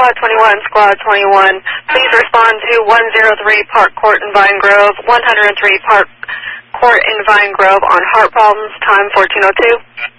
Squad 21, Squad 21. Please respond to 103 Park Court in Vine Grove, 103 Park Court in Vine Grove on heart problems, time 1402.